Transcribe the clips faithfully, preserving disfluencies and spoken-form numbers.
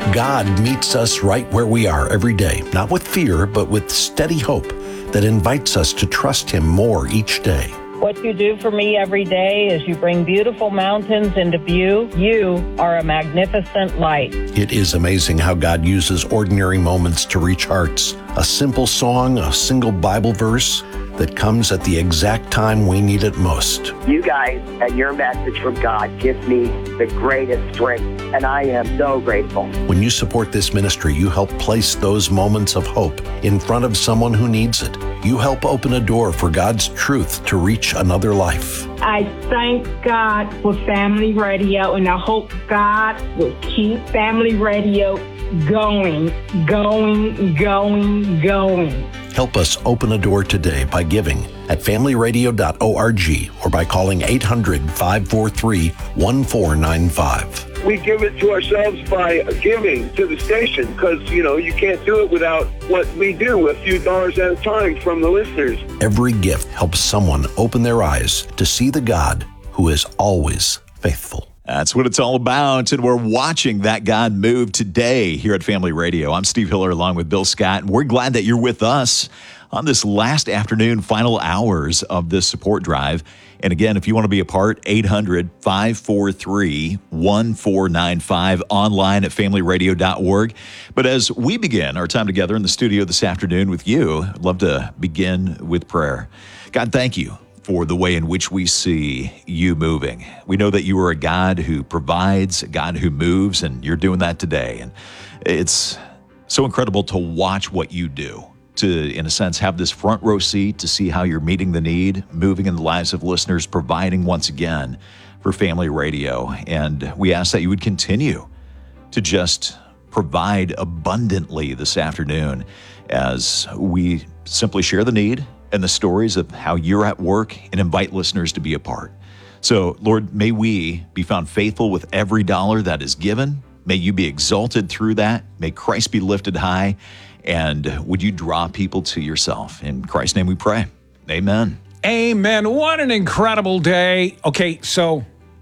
God meets us right where we are every day, not with fear, but with steady hope that invites us to trust Him more each day. What you do for me every day is you bring beautiful mountains into view. You are a magnificent light. It is amazing how God uses ordinary moments to reach hearts. A simple song, a single Bible verse that comes at the exact time we need it most. You guys and your message from God gives me the greatest strength, and I am so grateful. When you support this ministry, you help place those moments of hope in front of someone who needs it. You help open a door for God's truth to reach another life. I thank God for Family Radio, and I hope God will keep Family Radio going, going, going, going. Help us open a door today by giving at family radio dot org or by calling eight hundred, five four three, one four nine five. We give it to ourselves by giving to the station because, you know, you can't do it without what we do, a few dollars at a time from the listeners. Every gift helps someone open their eyes to see the God who is always faithful. That's what it's all about, and we're watching that God move today here at Family Radio. I'm Steve Hiller along with Bill Scott, and we're glad that you're with us on this last afternoon, final hours of this support drive. And again, if you want to be a part, eight hundred, five four three, one four nine five, online at family radio dot org. But as we begin our time together in the studio this afternoon with you, I'd love to begin with prayer. God, thank you for the way in which we see you moving. We know that you are a God who provides, a God who moves, and you're doing that today. And it's so incredible to watch what you do, to, in a sense, have this front row seat to see how you're meeting the need, moving in the lives of listeners, providing once again for Family Radio. And we ask that you would continue to just provide abundantly this afternoon as we simply share the need and the stories of how you're at work and invite listeners to be a part. So, Lord, may we be found faithful with every dollar that is given. May you be exalted through that. May Christ be lifted high. And would you draw people to yourself? In Christ's name we pray. Amen. Amen. What an incredible day. Okay, so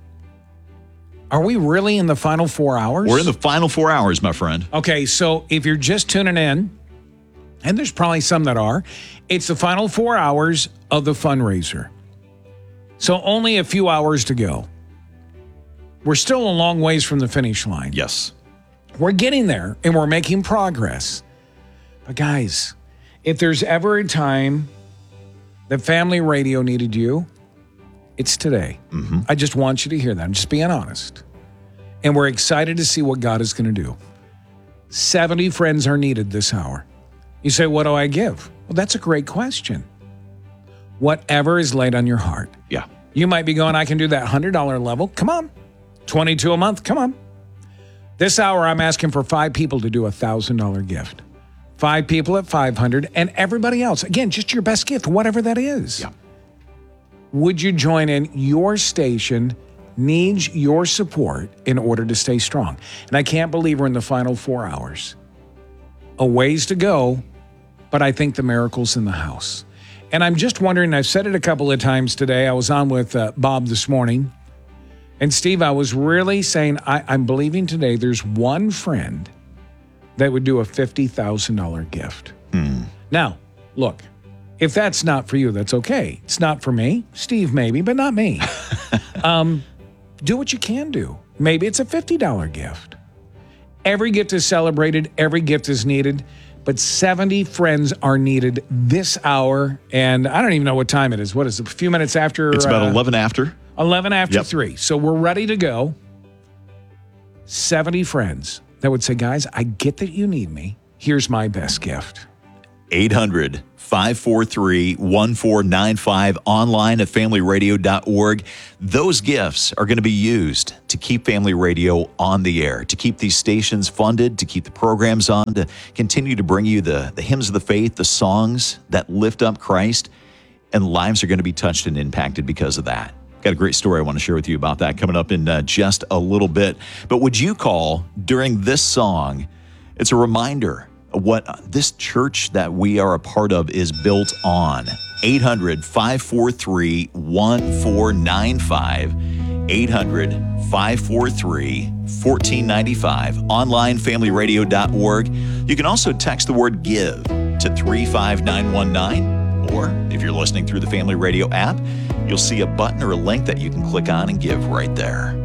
are we really in the final four hours? We're in the final four hours, my friend. Okay, so if you're just tuning in, and there's probably some that are, it's the final four hours of the fundraiser. So only a few hours to go. We're still a long ways from the finish line. Yes. We're getting there, and we're making progress. But guys, if there's ever a time that Family Radio needed you, it's today. Mm-hmm. I just want you to hear that. I'm just being honest. And we're excited to see what God is going to do. seventy friends are needed this hour. You say, what do I give? Well, that's a great question. Whatever is laid on your heart. Yeah. You might be going, I can do that one hundred dollars level. Come on. twenty-two a month. Come on. This hour, I'm asking for five people to do a one thousand dollars gift. Five people at five hundred dollars, and everybody else. Again, just your best gift, whatever that is. Yeah. Would you join in? Your station needs your support in order to stay strong. And I can't believe we're in the final four hours. A ways to go, but I think the miracle's in the house. And I'm just wondering, I've said it a couple of times today. I was on with uh, Bob this morning. And Steve, I was really saying, I, I'm believing today there's one friend that would do a fifty thousand dollars gift. Hmm. Now, look, if that's not for you, that's okay. It's not for me. Steve, maybe, but not me. um, do what you can do. Maybe it's a fifty dollars gift. Every gift is celebrated. Every gift is needed. But seventy friends are needed this hour. And I don't even know what time it is. What is it? A few minutes after? It's about uh, eleven after. eleven after Yep. three. So we're ready to go. seventy friends that would say, guys, I get that you need me. Here's my best gift. eight hundred, five four three, one four nine five, online at family radio dot org. Those gifts are going to be used to keep Family Radio on the air, to keep these stations funded, to keep the programs on, to continue to bring you the, the hymns of the faith, the songs that lift up Christ, and lives are going to be touched and impacted because of that. Got a great story I want to share with you about that coming up in uh, just a little bit. But would you call during this song, it's a reminder what this church that we are a part of is built on. eight hundred, five four three, one four nine five eight hundred, five four three, one four nine five, online family radio dot org. You can also text the word GIVE to three five nine one nine, or if you're listening through the Family Radio app, you'll see a button or a link that you can click on and give right there.